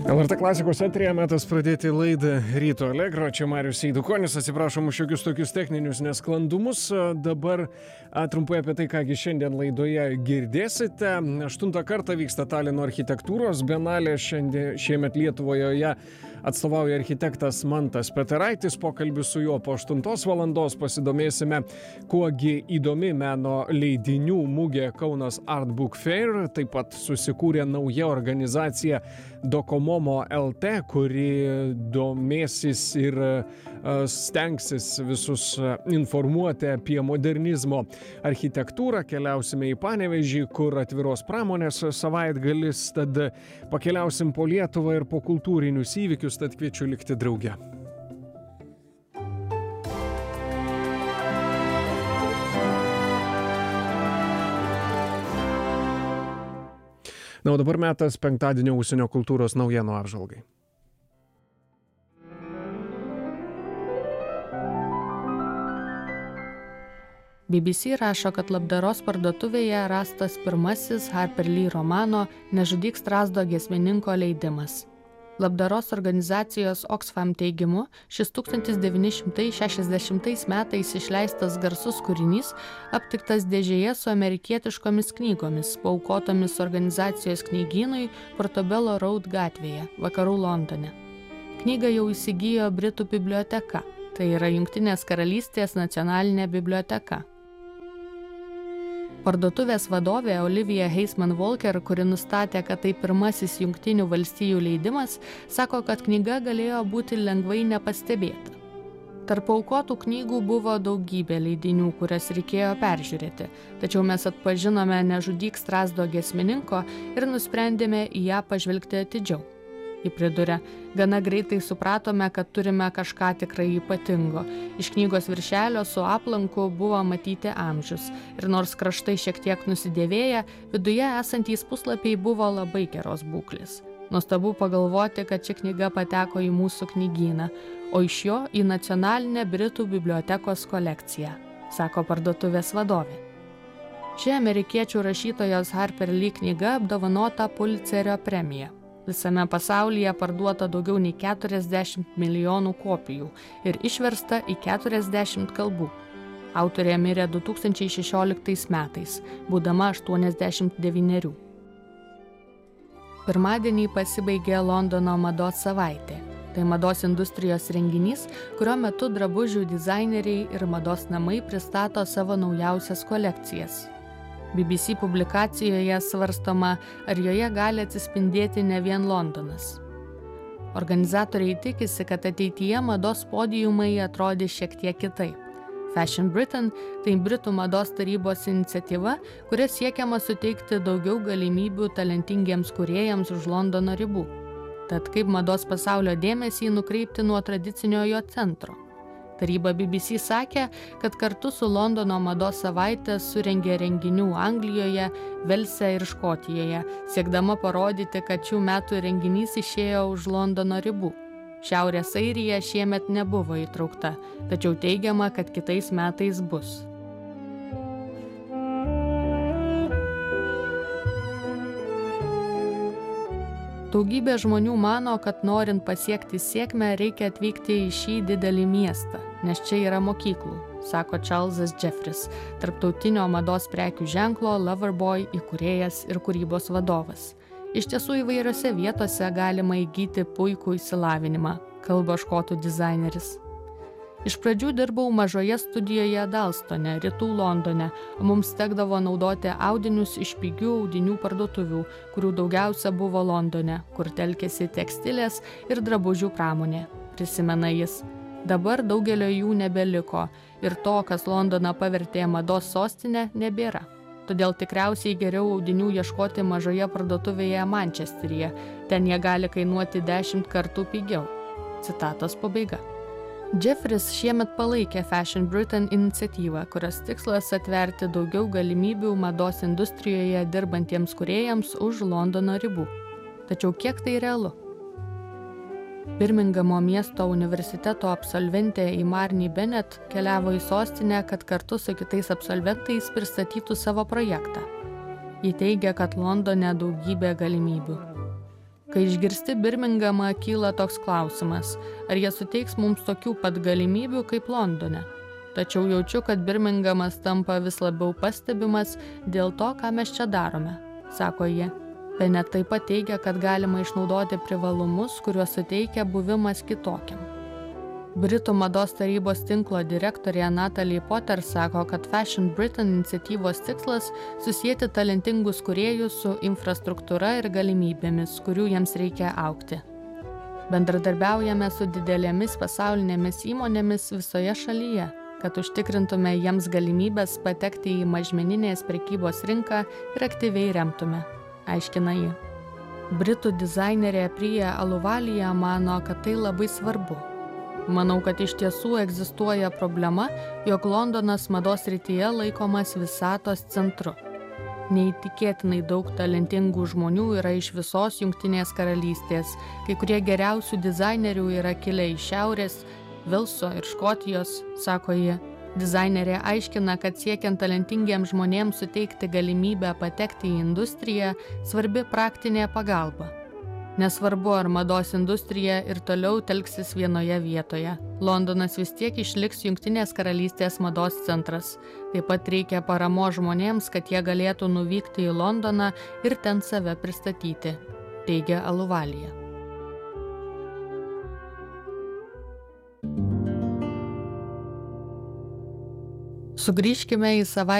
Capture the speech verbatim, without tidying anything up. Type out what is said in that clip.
L R T klasikos eteryje metas pradėti laidą Ryto Allegro. Čia Marius Eidukonis, atsiprašom už šiokius tokius techninius nesklandumus. Dabar a, trumpai apie tai, kągi šiandien laidoje girdėsite. Aštuntą kartą vyksta Talino architektūros bienalė. Šiandien, šiemet Lietuvoje ją atstovauja architektas Mantas Peteraitis. Pokalbis su juo po aštuntos valandos pasidomėsime, kuogi įdomi meno leidinių mugė Kaunas Art Book Fair. Taip pat susikūrė nauja organizacija Dokomomo L T, kuri domėsis ir stengsis visus informuoti apie modernizmo architektūrą. Keliausime į Panevėžį, kur atviros pramonės savaitgalis, tad pakeliausim po Lietuvą ir po kultūrinius įvykius, tad kviečiu likti drauge. Na, o dabar metas penktadienio užsienio kultūros naujienų apžvalgai. B B C rašo, kad labdaros parduotuvėje rastas pirmasis Harper Lee romano Nežudyk strazdo giesmininko leidimas. Labdaros organizacijos Oxfam teigimu, šis tūkstantis devyni šimtai šešiasdešimtais metais išleistas garsus kūrinys aptiktas dėžėje su amerikietiškomis knygomis, paaukotomis organizacijos knygynui Portobello Road gatvėje, vakarų Londone. Knygą jau įsigijo Britų biblioteka, tai yra Jungtinės karalystės nacionalinė biblioteka. Parduotuvės vadovė Olivija Heisman Walker, kuri nustatė, kad tai pirmasis Jungtinių valstijų leidimas, sako, kad knyga galėjo būti lengvai nepastebėta. Tarp aukotų knygų buvo daugybė leidinių, kurias reikėjo peržiūrėti, tačiau mes atpažinome Nežudyk strazdo giesmininko ir nusprendėme į ją pažvelgti atidžiau. Į pridurę, gana greitai supratome, kad turime kažką tikrai ypatingo. Iš knygos viršelio su aplanku buvo matyti amžius ir nors kraštai šiek tiek nusidėvėję, viduje esantys puslapiai buvo labai geros būklės. Nuostabu pagalvoti, kad ši knyga pateko į mūsų knygyną, o iš jo į nacionalinę Britų bibliotekos kolekciją, sako parduotuvės vadovė. Ši amerikiečių rašytojos Harper Lee knyga apdovanota Pulitzerio premija. Visame pasaulyje parduota daugiau nei keturiasdešimt milijonų kopijų ir išversta į keturiasdešimt kalbų. Autorė mirė du tūkstančiai šešioliktais metais, būdama aštuoniasdešimt devynerių. Pirmadienį pasibaigė Londono mados savaitė. Tai mados industrijos renginys, kurio metu drabužių dizaineriai ir mados namai pristato savo naujausias kolekcijas. B B C publikacijoje svarstoma, ar joje gali atsispindėti ne vien Londonas. Organizatoriai tikisi, kad ateityje mados podiumai atrodys šiek tiek kitaip. Fashion Britain – tai Britų mados tarybos iniciatyva, kuria siekiama suteikti daugiau galimybių talentingiems kūrėjams už Londono ribų. Tad kaip mados pasaulio dėmesį nukreipti nuo tradicinio jo centro? Taryba B B C sakė, kad kartu su Londono mados savaitė surengė renginių Anglijoje, Velse ir Škotijoje, siekdama parodyti, kad šių metų renginys išėjo už Londono ribų. Šiaurės Airija šiemet nebuvo įtraukta, tačiau teigiama, kad kitais metais bus. Daugybė žmonių mano, kad norint pasiekti sėkmę, reikia atvykti į šį didelį miestą, nes čia yra mokyklų, sako Charlesas Jeffries, tarptautinio mados prekių ženklo Loverboy įkūrėjas ir kūrybos vadovas. Iš tiesų įvairiose vietose galima įgyti puikų išsilavinimą, kalba škotų dizaineris. Iš pradžių dirbau mažoje studijoje Dalstone, rytų Londone, o mums tekdavo naudoti audinius iš pigių audinių parduotuvių, kurių daugiausia buvo Londone, kur telkėsi tekstilės ir drabužių pramonė, prisimena jis. Dabar daugelio jų nebeliko ir to, kas Londoną pavertė mados sostinę, nebėra. Todėl tikriausiai geriau audinių ieškoti mažoje parduotuvėje Mančesteryje, ten jie gali kainuoti dešimt kartų pigiau. Citatos pabaiga. Jeffries šiemet palaikė Fashion Britain iniciatyvą, kurios tikslas atverti daugiau galimybių mados industrijoje dirbantiems kūrėjams už Londono ribų. Tačiau kiek tai realu? Birmingamo miesto universiteto absolventė Imarni Bennett keliavo į sostinę, kad kartu su kitais absolventais pristatytų savo projektą. Ji teigia, kad Londone daugybė galimybių. Kai išgirsti Birmingamą, kyla toks klausimas, ar jie suteiks mums tokių pat galimybių kaip Londone. Tačiau jaučiu, kad Birmingamas tampa vis labiau pastebimas dėl to, ką mes čia darome, sako ji. Bennett taip pat teigia, kad galima išnaudoti privalumus, kuriuos suteikia buvimas kitokiam. Britų mados tarybos tinklo direktorė Natalie Potter sako, kad Fashion Britain iniciatyvos tikslas susijęti talentingus kūrėjus su infrastruktūra ir galimybėmis, kurių jiems reikia augti. Bendradarbiaujame su didelėmis pasaulinėmis įmonėmis visoje šalyje, kad užtikrintume jiems galimybės patekti į mažmeninės prekybos rinką ir aktyviai remtume, aiškina ji. Britų dizainerė Priya Ahluwalia mano, kad tai labai svarbu. Manau, kad iš tiesų egzistuoja problema, jog Londonas mados srityje laikomas visatos centru. Neįtikėtinai daug talentingų žmonių yra iš visos Jungtinės karalystės, kai kurie geriausių dizainerių yra kilę iš Šiaurės, Velso ir Škotijos, sako ji. Dizainerė aiškina, kad siekiant talentingiems žmonėms suteikti galimybę patekti į industriją, svarbi praktinė pagalba. Nesvarbu, ar mados industrija ir toliau telksis vienoje vietoje. Londonas vis tiek išliks Jungtinės karalystės mados centras. Taip pat reikia paramos žmonėms, kad jie galėtų nuvykti į Londoną ir ten save pristatyti, teigia Ahluwalia. Sugrįžkime į savaitę.